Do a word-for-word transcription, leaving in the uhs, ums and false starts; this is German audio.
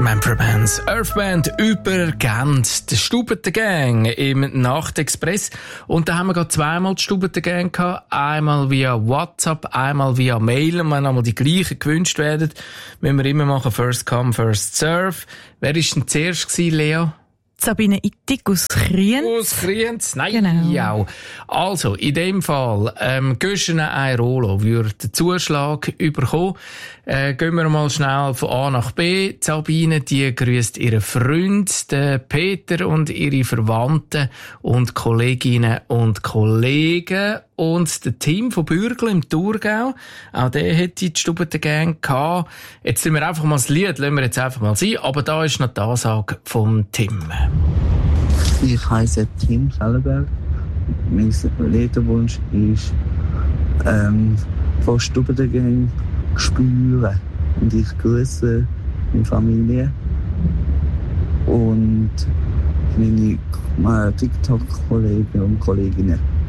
Manfred Mann's Earthband über Gent, die Stubeten Gang im Nachtexpress. Und da haben wir gerade zweimal die Stubeten Gang gehabt. Einmal via WhatsApp, einmal via Mail. Und wenn einmal die gleichen gewünscht werden, müssen wir immer machen First Come, First Serve. Wer war denn zuerst gewesen, Lea? Sabine Ittig aus Kriens. Aus Kriens? Nein, genau. Ja. Also, in dem Fall, ähm, Göschene Airolo würde den Zuschlag bekommen. Äh, gehen wir mal schnell von A nach B. Sabine, die grüßt ihren Freund, den Peter, und ihre Verwandten und Kolleginnen und Kollegen. Und der Team von Bürgl im Thurgau, auch der hätte die Stubeten Gang gehabt. Jetzt sind wir einfach mal das Lied, lassen wir jetzt einfach mal sein. Aber da ist noch die Ansage vom Tim. Ich heiße Tim Schellenberg. Mein Liederwunsch ist, ähm, von Stubeten Gang spüren. Und ich grüße meine Familie und meine TikTok-Kollegen und Kolleginnen.